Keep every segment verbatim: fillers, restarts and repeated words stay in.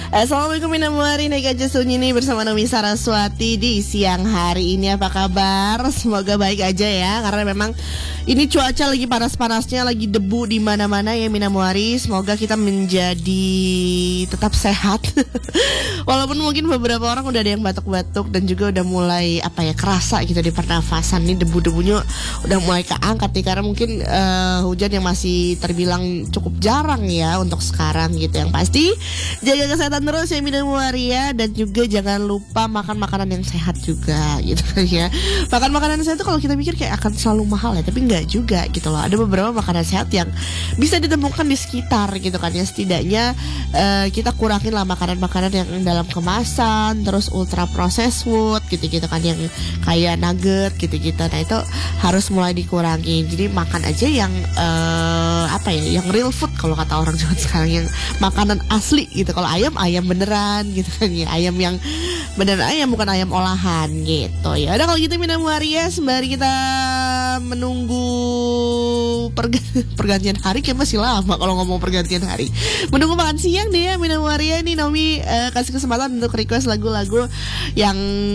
Assalamualaikum Minamwari, naik aja sunyi nih bersama Nomi Saraswati di siang hari ini. Apa kabar? Semoga baik aja ya, karena memang ini cuaca lagi panas-panasnya, lagi debu di mana-mana ya Minamwari. Semoga kita menjadi tetap sehat. Walaupun mungkin beberapa orang udah ada yang batuk-batuk dan juga udah mulai apa ya kerasa gitu di pernafasan nih, debu-debunya udah mulai keangkat nih, karena mungkin uh, hujan yang masih terbilang cukup jarang ya untuk sekarang gitu. Yang pasti jaga kesehatan terus ya Minamwari ya, dan juga jangan lupa makan makanan yang sehat juga gitu kan ya. Makan makanan sehat itu kalau kita mikir kayak akan selalu mahal ya, tapi enggak juga gitu loh. Ada beberapa makanan sehat yang bisa ditemukan di sekitar gitu kan ya. Setidaknya uh, kita kurangin lah makanan-makanan yang dalam kemasan, terus ultra processed food gitu-gitu kan, yang kayak nugget gitu-gitu. Nah itu harus mulai dikurangin. Jadi makan aja yang uh, apa ya, yang real food kalau kata orang zaman sekarang, yang makanan asli gitu. Kalau ayam ayam beneran gitu kan ya, ayam yang beneran ayam, bukan ayam olahan gitu ya. Udah kalau gitu Minamwari ya, sembari kita menunggu perg- pergantian hari, kayak masih lama kalau ngomong pergantian hari. Menunggu makan siang deh ya Minamwari ya. Nih Nomi uh, kasih kesempatan untuk request lagu-lagu yang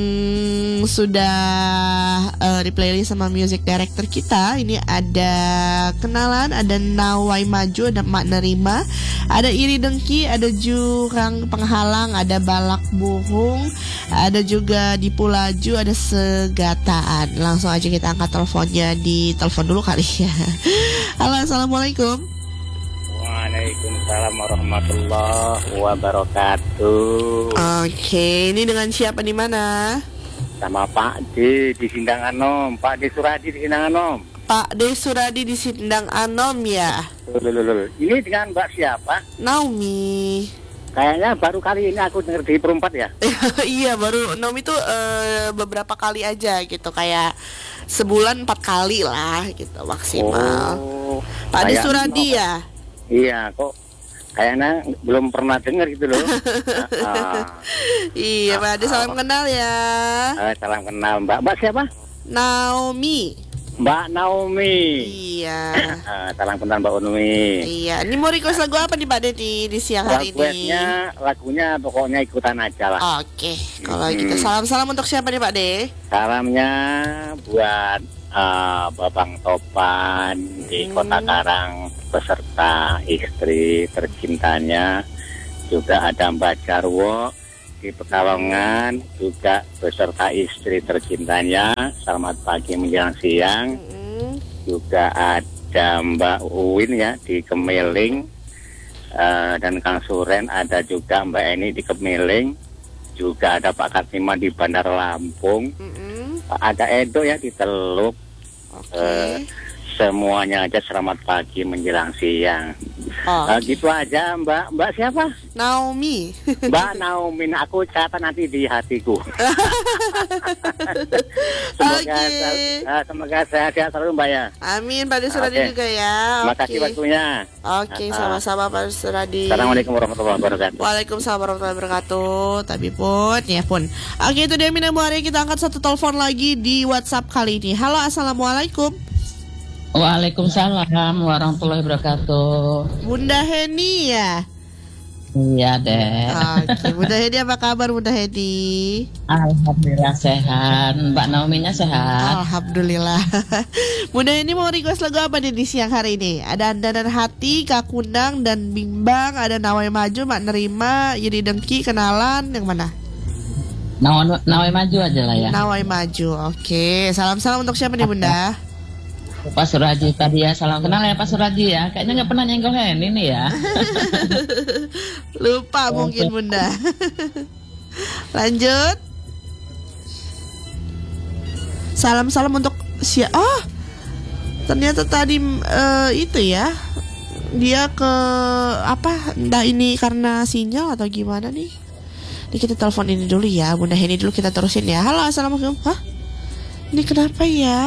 sudah uh, di playlist sama music director kita. Ini ada Kenalan, ada Nawai Maju, ada Mak Nerima, ada Iri Dengki, ada Jurang Penghalang, ada Balak Burung, ada juga Dipu Laju, ada Segataan. Langsung aja kita angkat teleponnya, di telepon dulu kali ya. Halo, assalamualaikum. Waalaikumsalam warahmatullahi wabarakatuh. Oke, ini dengan siapa di mana? Sama Pak D di Sindang Anom, Pak D Suradi di Sindang Anom. Pak D Suradi di Sindang Anom ya. Lululul. Ini dengan Mbak siapa? Naomi. Kayaknya baru kali ini aku dengar di Perumpat ya. Iya, baru Naomi tuh uh, beberapa kali aja gitu, kayak sebulan empat kali lah gitu maksimal. Oh, Pak D Suradi ya. Iya, kok kayaknya belum pernah dengar gitu loh. uh, Iya, Pak D, salam kenal ya. Uh, salam kenal Mbak. Mbak siapa? Naomi. Mbak Naomi. Iya. uh, salam kenal Mbak Naomi. Iya, ini mau request lagu apa nih Pak D di, di siang hari ini? Requestnya lagunya pokoknya ikutan aja lah. Oke, kalau hmm. gitu salam-salam untuk siapa nih Pak D? Salamnya buat uh, Babang Topan di hmm. Kota Karang beserta istri tercintanya. Juga ada Mbak Jarwo di Pekalongan juga beserta istri tercintanya. Selamat pagi menjelang siang. Mm-hmm. Juga ada Mbak Uwin ya di Kemeling, uh, dan Kang Suren, ada juga Mbak Eni di Kemeling, juga ada Pak Kartima di Bandar Lampung. Mm-hmm. Ada Edo ya di Teluk. Okay. Uh, semuanya aja selamat pagi menjelang siang. Oh, uh, gitu aja Mbak. Mbak siapa? Naomi. Mbak Naomi, aku catat nanti di hatiku. Semoga okay. uh, semoga sehat-sehat selalu Mbak ya. Amin, Pak D Suradi okay. juga ya. Terima kasih okay. waktunya. Oke, okay, uh, sama-sama Pak D Suradi. Assalamualaikum warahmatullahi wabarakatuh. Waalaikumsalam warahmatullahi wabarakatuh. Tapi pun, ya pun. Oke, itu dia Minamwari. Kita angkat satu telepon lagi di WhatsApp kali ini. Halo, assalamualaikum. Waalaikumsalam warahmatullahi wabarakatuh. Bunda Heni ya? Iya deh. Oke, Bunda Heni apa kabar Bunda Heni? Alhamdulillah sehat. Mbak Naominya sehat? Alhamdulillah. Bunda Heni mau request lagu apa nih di siang hari ini? Ada Andanan Hati, Kak Kunang, dan Bimbang. Ada Nawai Maju, Mak Nerima, Iri Dengki, Kenalan. Yang mana? Nawai, Nawai Maju aja lah ya. Nawai Maju, oke. Salam-salam untuk siapa nih Bunda? Pak Suradi tadi ya, salam kenal ya Pak Suradi ya. Kayaknya nggak pernah nyenggol Hen ini ya. Lupa mungkin Bunda. Lanjut. Salam-salam untuk siapa? Oh, ternyata tadi uh, itu ya. Dia ke apa? Entah ini karena sinyal atau gimana nih. Ini kita telepon ini dulu ya, Bunda Heni dulu kita terusin ya. Halo, assalamualaikum. Hah? Ini kenapa ya?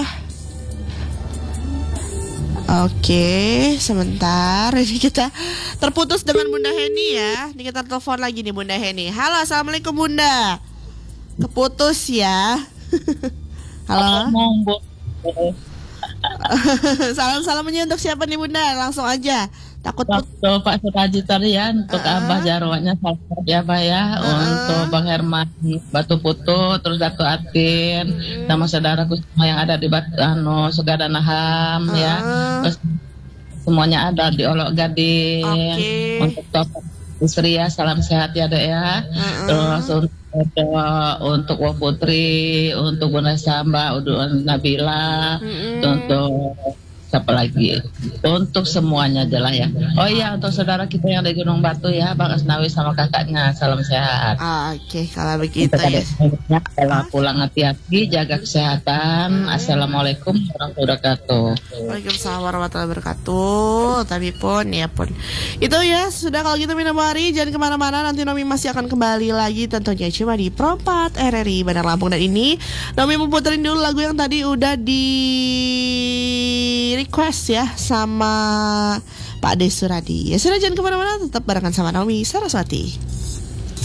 Oke, sebentar. Ini kita terputus dengan Bunda Heni ya. Ini kita telepon lagi nih Bunda Heni. Halo, assalamualaikum Bunda. Keputus ya. Halo. Salam-salamnya untuk siapa nih Bunda? Langsung aja. Takut put. Waktu Pak Suraji tadi ya, untuk Uh-uh. Abah Jarwanya salam ya Pak ya, Uh-uh. untuk Bang Herman Batu Putu, terus Datu Atin, sama saudaraku semua yang ada di Batu Ano, Sugada Naham ya, Uh-uh. terus semuanya ada di Olok Gading. Oke. Untuk Top Istri ya, salam sehat ya Dek ya. Uh-uh. Terus untuk untuk Wah Putri, untuk Bunda Samba, untuk Nabila, Mm-mm. untuk siapa lagi? Untuk semuanya aja lah ya. Oh iya, untuk saudara kita yang di Gunung Batu ya, Bang Asnawi sama kakaknya, salam sehat. Ah, Oke, kalau begitu Untuk ya. adik-adiknya, kalau pulang hati-hati, jaga kesehatan. Assalamualaikum warahmatullahi wabarakatuh. Waalaikumsalam warahmatullahi wabarakatuh. Tapi pun ya pun itu ya sudah, kalau gitu minum hari jangan kemana-mana, nanti Nomi masih akan kembali lagi tentunya cuma di Propat R R I Bandar Lampung. Dan ini Nomi mau puterin dulu lagu yang tadi udah di request ya sama Pak Ade Suradi. Ya sudah, jangan kemana-mana, tetap barengan sama Nomi Saraswati.